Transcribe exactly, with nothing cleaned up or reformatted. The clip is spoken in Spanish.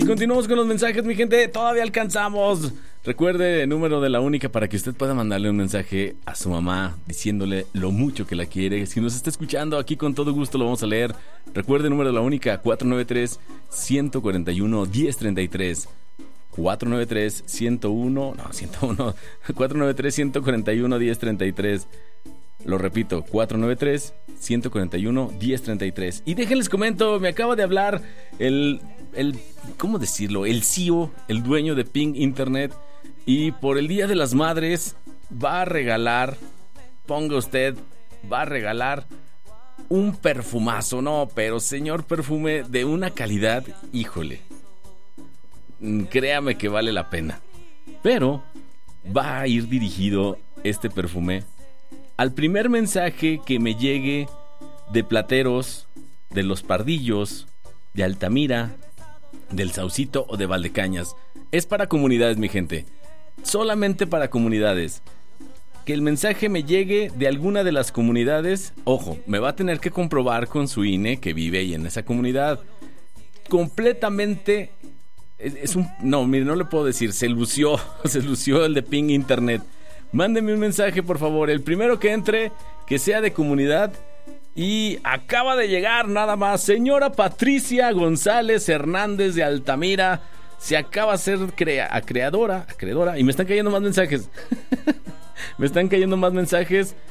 Y continuamos con los mensajes, mi gente. Todavía alcanzamos. Recuerde el número de la única para que usted pueda mandarle un mensaje a su mamá diciéndole lo mucho que la quiere. Si nos está escuchando aquí, con todo gusto lo vamos a leer. Recuerde el número de la única, cuatro nueve tres, uno cuatro uno, uno cero tres tres. cuatro nueve tres, uno cero uno, no, ciento uno, cuatro nueve tres, uno cuatro uno, uno cero tres tres. Lo repito, cuatro nueve tres, uno cuatro uno, uno cero tres tres. Y déjenles comento, me acaba de hablar el, el, ¿cómo decirlo? El C E O, el dueño de Ping Internet. Y por el Día de las Madres va a regalar, ponga usted, va a regalar un perfumazo. No, pero señor, perfume de una calidad, híjole, créame que vale la pena. Pero va a ir dirigido este perfume al primer mensaje que me llegue de Plateros, de Los Pardillos, de Altamira, del Saucito o de Valdecañas. Es para comunidades, mi gente. Solamente para comunidades. Que el mensaje me llegue de alguna de las comunidades. Ojo, me va a tener que comprobar con su I N E que vive ahí en esa comunidad. Completamente. Es, es un. No, mire, no le puedo decir. Se lució. Se lució el de Ping Internet. Mándeme un mensaje, por favor. El primero que entre, que sea de comunidad. Y acaba de llegar nada más. Señora Patricia González Hernández de Altamira. Se acaba de ser crea- acreedora, acreedora. Y me están cayendo más mensajes. Me están cayendo más mensajes.